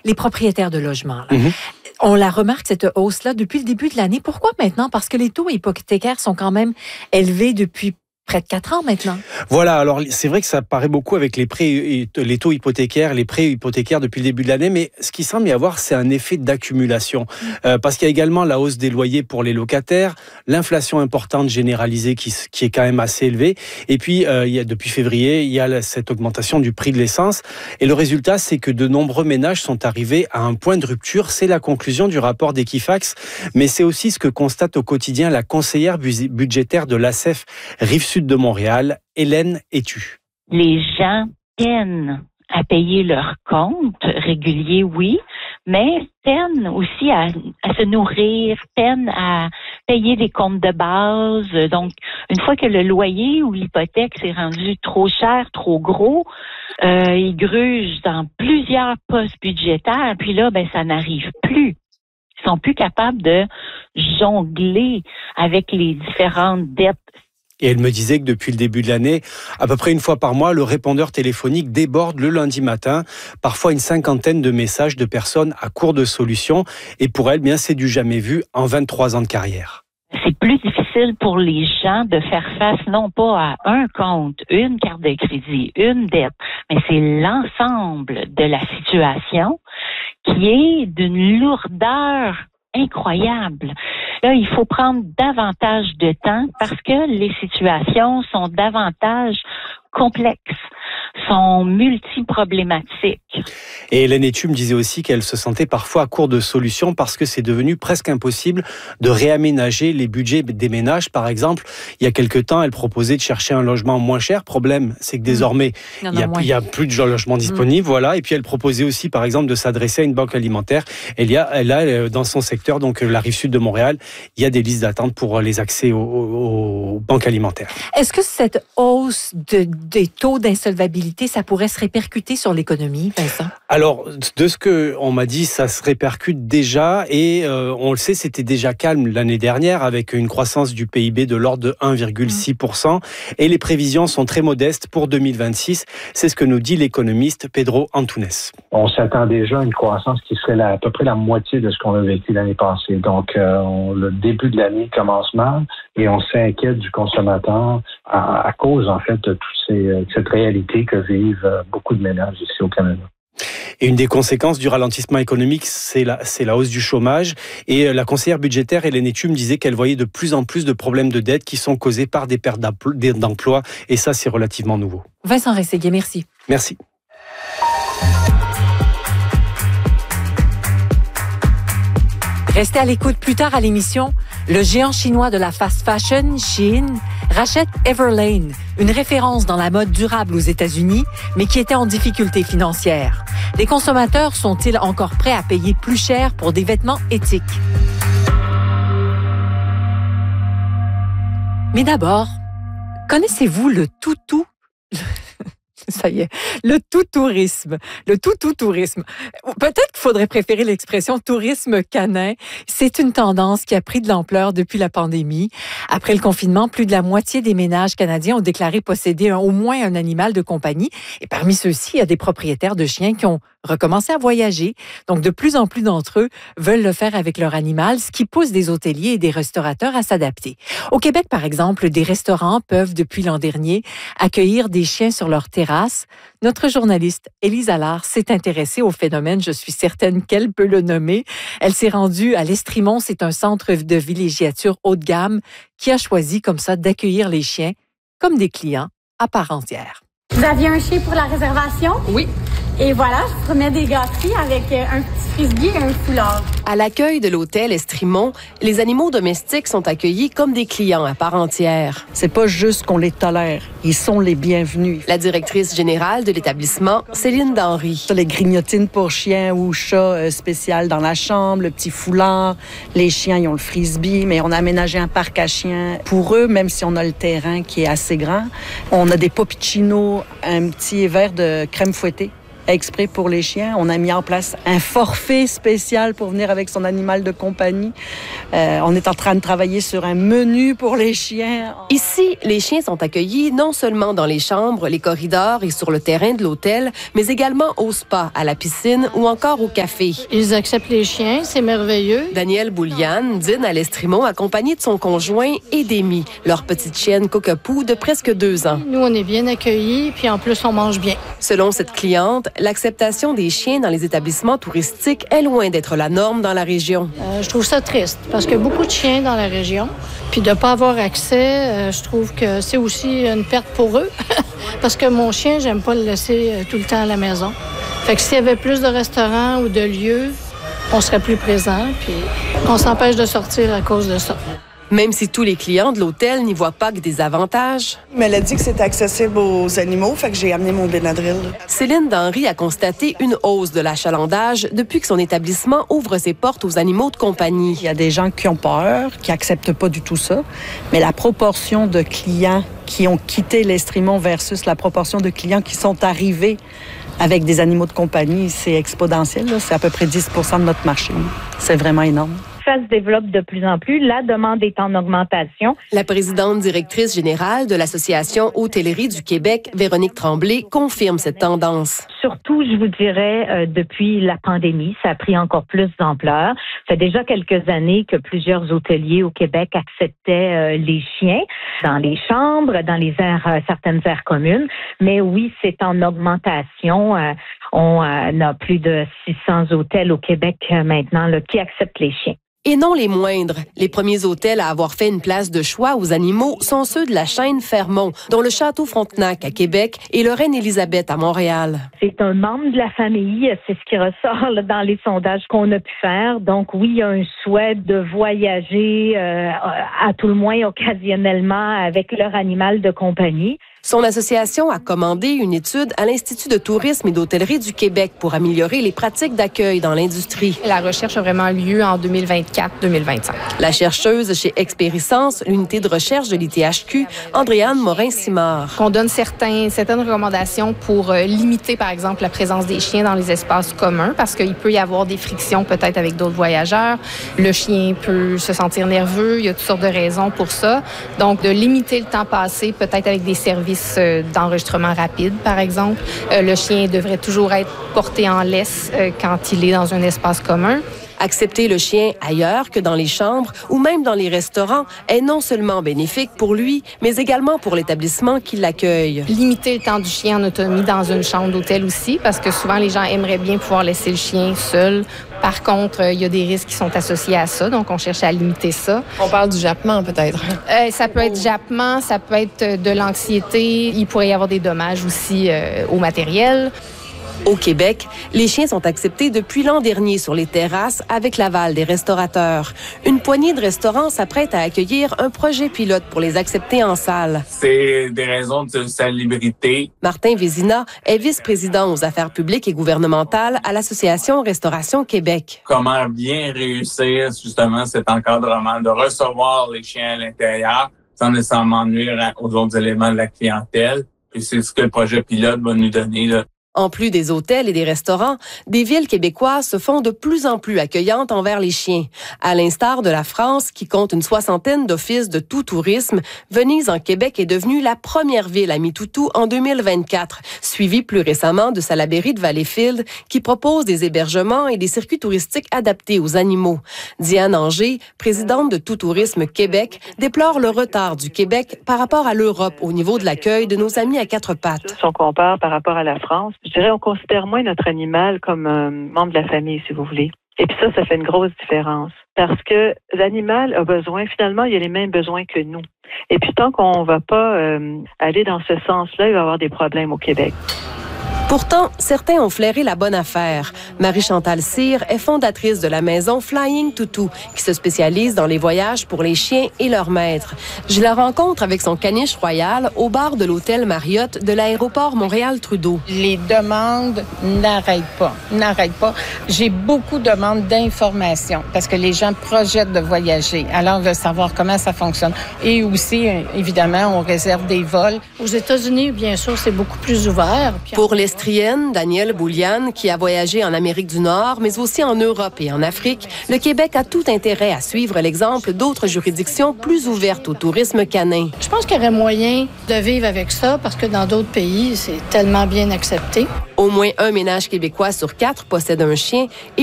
les propriétaires de logements. Là. On la remarque, cette hausse-là, depuis le début de l'année. Pourquoi maintenant? Parce que les taux hypothécaires sont quand même élevés depuis près de 4 ans maintenant. Voilà, alors c'est vrai que ça paraît beaucoup avec les taux hypothécaires, les prêts hypothécaires depuis le début de l'année, mais ce qui semble y avoir, c'est un effet d'accumulation. Parce qu'il y a également la hausse des loyers pour les locataires, l'inflation importante généralisée qui est quand même assez élevée, et puis depuis février, il y a cette augmentation du prix de l'essence, et le résultat, c'est que de nombreux ménages sont arrivés à un point de rupture. C'est la conclusion du rapport d'Equifax, mais c'est aussi ce que constate au quotidien la conseillère budgétaire de l'ACEF Rive-Sud de Montréal, Hélène Etu. Les gens peinent à payer leurs comptes réguliers, oui, mais peinent aussi à se nourrir, peinent à payer des comptes de base. Donc, une fois que le loyer ou l'hypothèque s'est rendu trop cher, trop gros, ils grugent dans plusieurs postes budgétaires, puis là, ça n'arrive plus. Ils sont plus capables de jongler avec les différentes dettes. Et elle me disait que depuis le début de l'année, à peu près une fois par mois, le répondeur téléphonique déborde le lundi matin, parfois une 50aine de messages de personnes à court de solutions. Et pour elle, c'est du jamais vu en 23 ans de carrière. C'est plus difficile pour les gens de faire face non pas à un compte, une carte de crédit, une dette, mais c'est l'ensemble de la situation qui est d'une lourdeur incroyable. Là, il faut prendre davantage de temps parce que les situations sont davantage complexes, sont multiproblématiques. Et Hélène Etu me disait aussi qu'elle se sentait parfois à court de solutions parce que c'est devenu presque impossible de réaménager les budgets des ménages. Par exemple, il y a quelque temps, elle proposait de chercher un logement moins cher. Problème, c'est que désormais, il y a plus de logements disponibles. Voilà. Et puis, elle proposait aussi, par exemple, de s'adresser à une banque alimentaire. Elle a dans son secteur, donc la Rive-Sud de Montréal, il y a des listes d'attente pour les accès aux banques alimentaires. Est-ce que cette hausse des taux d'insolvabilité, ça pourrait se répercuter sur l'économie, Vincent? Alors, de ce qu'on m'a dit, ça se répercute déjà et on le sait, c'était déjà calme l'année dernière avec une croissance du PIB de l'ordre de 1,6% et les prévisions sont très modestes pour 2026. C'est ce que nous dit l'économiste Pedro Antunes. On s'attend déjà à une croissance qui serait à peu près la moitié de ce qu'on a vécu l'année passée. Donc, le début de l'année commence mal et on s'inquiète du consommateur à cause, en fait, de cette réalité que vivent beaucoup de ménages ici au Canada. Et une des conséquences du ralentissement économique, c'est la hausse du chômage. Et la conseillère budgétaire Hélène Etu me disait qu'elle voyait de plus en plus de problèmes de dette qui sont causés par des pertes d'emploi. Et ça, c'est relativement nouveau. Vincent Rességuier, merci. Merci. Restez à l'écoute plus tard à l'émission. Le géant chinois de la fast fashion, Shein, rachète Everlane, une référence dans la mode durable aux États-Unis, mais qui était en difficulté financière. Les consommateurs sont-ils encore prêts à payer plus cher pour des vêtements éthiques? Mais d'abord, connaissez-vous le toutou? Ça y est, le tout-tourisme. Le tout-tourisme. Peut-être qu'il faudrait préférer l'expression tourisme canin. C'est une tendance qui a pris de l'ampleur depuis la pandémie. Après le confinement, plus de la moitié des ménages canadiens ont déclaré posséder au moins un animal de compagnie. Et parmi ceux-ci, il y a des propriétaires de chiens qui ont recommencé à voyager. Donc, de plus en plus d'entre eux veulent le faire avec leur animal, ce qui pousse des hôteliers et des restaurateurs à s'adapter. Au Québec, par exemple, des restaurants peuvent, depuis l'an dernier, accueillir des chiens sur leur terrasse. Notre journaliste Élise Allard s'est intéressée au phénomène. Je suis certaine qu'elle peut le nommer. Elle s'est rendue à l'Estrimont. C'est un centre de villégiature haut de gamme qui a choisi comme ça d'accueillir les chiens comme des clients à part entière. Vous aviez un chien pour la réservation? Oui. Et voilà, je vous promets des gâteries avec un petit frisbee et un foulard. À l'accueil de l'hôtel Estrimont, les animaux domestiques sont accueillis comme des clients à part entière. C'est pas juste qu'on les tolère, ils sont les bienvenus. La directrice générale de l'établissement, Céline D'Henry. Les grignotines pour chiens ou chats spéciales dans la chambre, le petit foulard. Les chiens, ils ont le frisbee, mais on a aménagé un parc à chiens pour eux, même si on a le terrain qui est assez grand. On a des poppuccinos, un petit verre de crème fouettée. exprès pour les chiens. On a mis en place un forfait spécial pour venir avec son animal de compagnie. On est en train de travailler sur un menu pour les chiens. Ici, les chiens sont accueillis non seulement dans les chambres, les corridors et sur le terrain de l'hôtel, mais également au spa, à la piscine ou encore au café. Ils acceptent les chiens, c'est merveilleux. Danielle Bouliane dîne à l'Estrimont accompagnée de son conjoint et d'Amy, leur petite chienne Cockapoo de presque 2 ans. Nous, on est bien accueillis, puis en plus, on mange bien. Selon cette cliente, l'acceptation des chiens dans les établissements touristiques est loin d'être la norme dans la région. Je trouve ça triste, parce qu'il y a beaucoup de chiens dans la région, puis de ne pas avoir accès, je trouve que c'est aussi une perte pour eux, parce que mon chien, j'aime pas le laisser tout le temps à la maison. Fait que s'il y avait plus de restaurants ou de lieux, on serait plus présent, puis on s'empêche de sortir à cause de ça. Même si tous les clients de l'hôtel n'y voient pas que des avantages. Mais elle a dit que c'était accessible aux animaux, fait que j'ai amené mon Benadryl. Céline Denry a constaté une hausse de l'achalandage depuis que son établissement ouvre ses portes aux animaux de compagnie. Il y a des gens qui ont peur, qui acceptent pas du tout ça, mais la proportion de clients qui ont quitté l'Estrimont versus la proportion de clients qui sont arrivés avec des animaux de compagnie, c'est exponentiel. Là. C'est à peu près 10 % de notre marché. C'est vraiment énorme. Ça se développe de plus en plus. La demande est en augmentation. La présidente directrice générale de l'Association Hôtellerie du Québec, Véronique Tremblay, confirme cette tendance. Surtout, je vous dirais, depuis la pandémie, ça a pris encore plus d'ampleur. Ça fait déjà quelques années que plusieurs hôteliers au Québec acceptaient les chiens dans les chambres, dans les aires, certaines aires communes. Mais oui, c'est en augmentation. On a plus de 600 hôtels au Québec maintenant là, qui acceptent les chiens. Et non les moindres. Les premiers hôtels à avoir fait une place de choix aux animaux sont ceux de la chaîne Fairmont, dont le Château Frontenac à Québec et le Reine-Élisabeth à Montréal. C'est un membre de la famille, c'est ce qui ressort là, dans les sondages qu'on a pu faire. Donc oui, il y a un souhait de voyager à tout le moins occasionnellement avec leur animal de compagnie. Son association a commandé une étude à l'Institut de tourisme et d'hôtellerie du Québec pour améliorer les pratiques d'accueil dans l'industrie. La recherche a vraiment lieu en 2024-2025. La chercheuse chez Expérience, l'unité de recherche de l'ITHQ, Andréane Morin-Simard. On donne certaines recommandations pour limiter, par exemple, la présence des chiens dans les espaces communs parce qu'il peut y avoir des frictions peut-être avec d'autres voyageurs. Le chien peut se sentir nerveux. Il y a toutes sortes de raisons pour ça. Donc, de limiter le temps passé peut-être avec des services d'enregistrement rapide, par exemple. Le chien devrait toujours être porté en laisse quand il est dans un espace commun. Accepter le chien ailleurs que dans les chambres ou même dans les restaurants est non seulement bénéfique pour lui, mais également pour l'établissement qui l'accueille. Limiter le temps du chien en autonomie dans une chambre d'hôtel aussi, parce que souvent les gens aimeraient bien pouvoir laisser le chien seul. Par contre, il y a des risques qui sont associés à ça, donc on cherche à limiter ça. On parle du jappement peut-être. Ça peut être jappement, ça peut être de l'anxiété. Il pourrait y avoir des dommages aussi au matériel. Au Québec, les chiens sont acceptés depuis l'an dernier sur les terrasses avec l'aval des restaurateurs. Une poignée de restaurants s'apprête à accueillir un projet pilote pour les accepter en salle. C'est des raisons de salubrité. Martin Vézina est vice-président aux affaires publiques et gouvernementales à l'Association Restauration Québec. Comment bien réussir justement cet encadrement de recevoir les chiens à l'intérieur sans nécessairement nuire aux autres éléments de la clientèle. Et c'est ce que le projet pilote va nous donner là. En plus des hôtels et des restaurants, des villes québécoises se font de plus en plus accueillantes envers les chiens. À l'instar de la France, qui compte une 60aine d'offices de tout tourisme, Venise en Québec est devenue la première ville à mi-toutou en 2024, suivie plus récemment de Salaberry de Valleyfield, qui propose des hébergements et des circuits touristiques adaptés aux animaux. Diane Anger, présidente de Tout Tourisme Québec, déplore le retard du Québec par rapport à l'Europe au niveau de l'accueil de nos amis à quatre pattes. Si on compare par rapport à la France, je dirais on considère moins notre animal comme un membre de la famille, si vous voulez. Et puis ça fait une grosse différence. Parce que l'animal a besoin, finalement, il a les mêmes besoins que nous. Et puis tant qu'on ne va pas aller dans ce sens-là, il va y avoir des problèmes au Québec. Pourtant, certains ont flairé la bonne affaire. Marie-Chantal Cyr est fondatrice de la maison Flying Toutou, qui se spécialise dans les voyages pour les chiens et leurs maîtres. Je la rencontre avec son caniche royal au bar de l'hôtel Marriott de l'aéroport Montréal-Trudeau. Les demandes n'arrêtent pas. J'ai beaucoup de demandes d'informations parce que les gens projettent de voyager. Alors, on veut savoir comment ça fonctionne. Et aussi, évidemment, on réserve des vols. Aux États-Unis, bien sûr, c'est beaucoup plus ouvert. Pour l'Estrie pédiatrienne, Danielle Bouliane, qui a voyagé en Amérique du Nord, mais aussi en Europe et en Afrique, le Québec a tout intérêt à suivre l'exemple d'autres juridictions plus ouvertes au tourisme canin. Je pense qu'il y aurait moyen de vivre avec ça parce que dans d'autres pays, c'est tellement bien accepté. Au moins un ménage québécois sur 4 possède un chien et